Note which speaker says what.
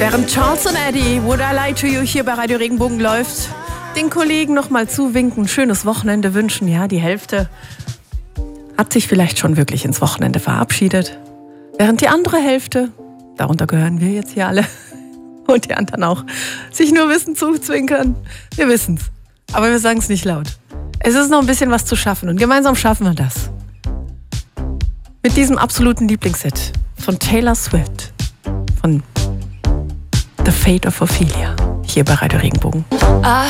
Speaker 1: Während Charles und Eddie, Would I Lie to You hier bei Radio Regenbogen läuft, den Kollegen nochmal zuwinken, schönes Wochenende wünschen. Ja, die Hälfte hat sich vielleicht schon wirklich ins Wochenende verabschiedet. Während die andere Hälfte, darunter gehören wir jetzt hier alle, und die anderen auch, sich nur wissen zuzwinkern. Wir wissen's, aber wir sagen es nicht laut. Es ist noch ein bisschen was zu schaffen und gemeinsam schaffen wir das. Mit diesem absoluten Lieblingshit von Taylor Swift, von The Fate of Ophelia, hier bei Radio Regenbogen.
Speaker 2: I